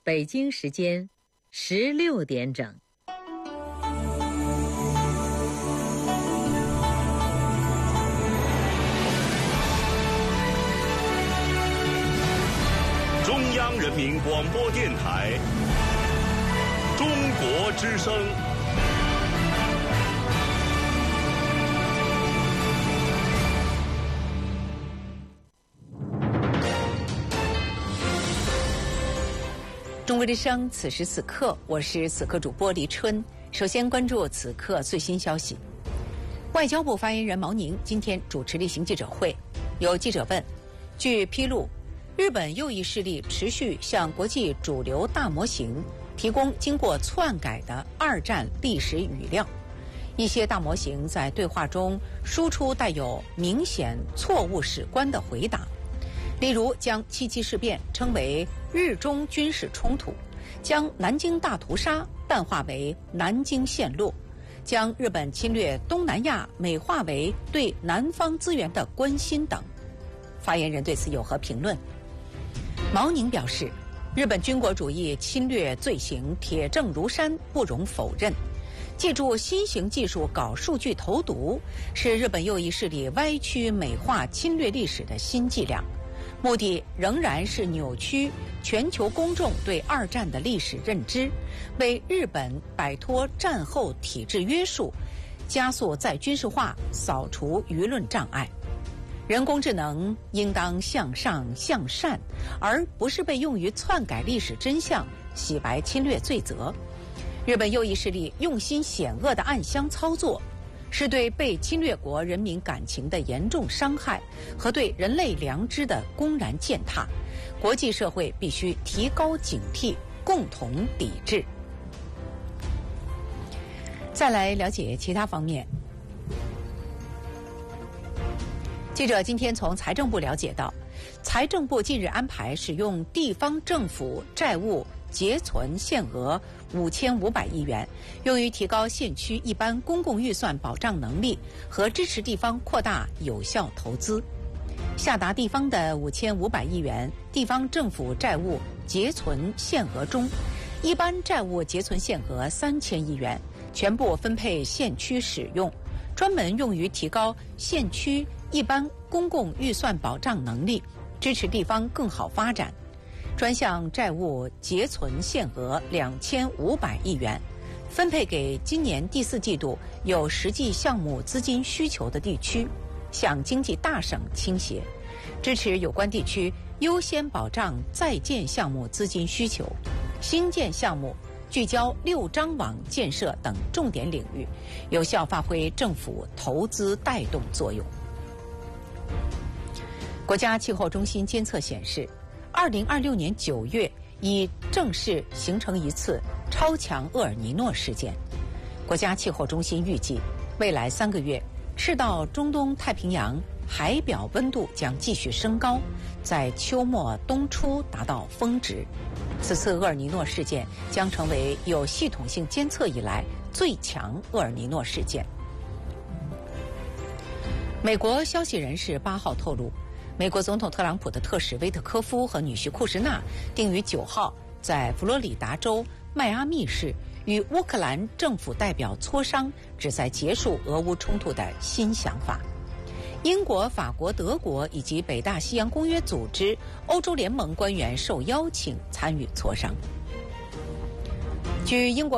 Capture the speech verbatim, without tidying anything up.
北京时间十六点整。 中央人民广播电台中国之声。 中国之声，此时此刻，我是此刻主播黎春。首先关注此刻最新消息。外交部发言人毛宁今天主持例行记者会，有记者问：据披露，日本右翼势力持续向国际主流大模型提供经过篡改的二战历史语料，一些大模型在对话中输出带有明显错误史观的回答。例如，将七七事变称为日中军事冲突，将南京大屠杀淡化为南京陷落，将日本侵略东南亚美化为对南方资源的关心等。发言人对此有何评论？毛宁表示，日本军国主义侵略罪行铁证如山，不容否认。借助新型技术搞数据投毒，是日本右翼势力歪曲美化侵略历史的新伎俩。目的仍然是扭曲全球公众对二战的历史认知，为日本摆脱战后体制约束，加速再军事化，扫除舆论障碍。人工智能应当向上向善，而不是被用于篡改历史真相、洗白侵略罪责。日本右翼势力用心险恶的暗箱操作，是对被侵略国人民感情的严重伤害和对人类良知的公然践踏，国际社会必须提高警惕，共同抵制。再来了解其他方面。记者今天从财政部了解到，财政部近日安排使用地方政府债务结存限额五千五百亿元，用于提高县区一般公共预算保障能力和支持地方扩大有效投资。下达地方的五千五百亿元地方政府债务结存限额中，一般债务结存限额三千亿元，全部分配县区使用，专门用于提高县区一般公共预算保障能力，支持地方更好发展。专项债务结存限额两千五百亿元，分配给今年第四季度有实际项目资金需求的地区，向经济大省倾斜，支持有关地区优先保障在建项目资金需求，新建项目聚焦六张网建设等重点领域，有效发挥政府投资带动作用。国家气候中心监测显示，二零二六年九月已正式形成一次超强厄尔尼诺事件。国家气候中心预计，未来三个月，赤道中东太平洋海表温度将继续升高，在秋末冬初达到峰值。此次厄尔尼诺事件将成为有系统性监测以来最强厄尔尼诺事件。美国消息人士八号透露，美国总统特朗普的特使威特科夫和女婿库什纳定于九号在佛罗里达州迈阿密市与乌克兰政府代表磋商，旨在结束俄乌冲突的新想法。英国、法国、德国以及北大西洋公约组织、欧洲联盟官员受邀请参与磋商。据英国